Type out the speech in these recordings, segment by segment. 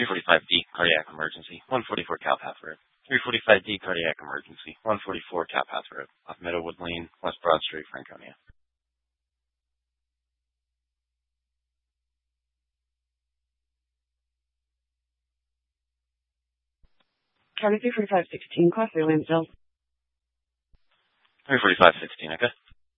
345D, cardiac emergency. 144 Cowpath Road. 345D, cardiac emergency. 144 Cowpath Road. Off Meadowwood Lane, West Broad Street, Franconia. Charlie 34516, Class 3 Lansdale. 34516, okay.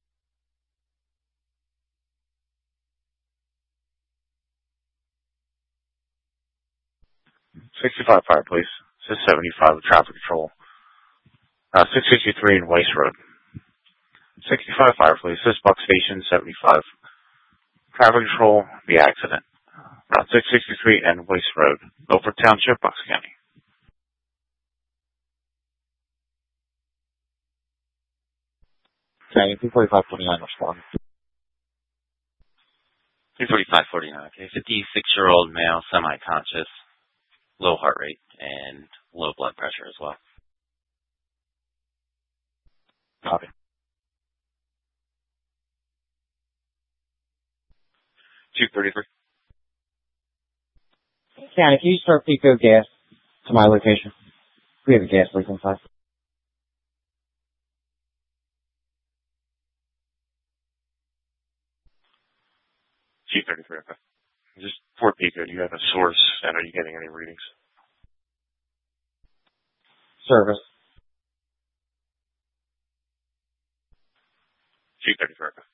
65 Fire, please. This is 75 with traffic control. 663 in Weiss Road. 65 Fire, please. This is Buck Station, 75. Traffic control, the accident. Route 663 and Weiss Road. Milford Township, Bucks County. Okay, 24549 respond. 24549, okay. 56-year-old male, semi-conscious, low heart rate, and low blood pressure as well. Copy. 233. County, can you start Pico gas to my location? We have a gas leak inside. 233, okay. Just Fort Pico, do you have a source, and are you getting any readings? Service. 233, okay.